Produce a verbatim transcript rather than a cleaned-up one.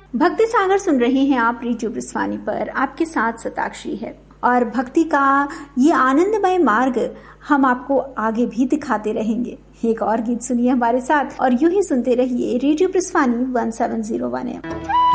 भक्ति सागर सुन रहे हैं आप रेडियो ब्रिस्वानी पर, आपके साथ सताक्षी है। और भक्ति का ये आनंदमय मार्ग हम आपको आगे भी दिखाते रहेंगे। एक और गीत सुनिए हमारे साथ और यूं ही सुनते रहिए radio ब्रिस्वानी one seven zero one M.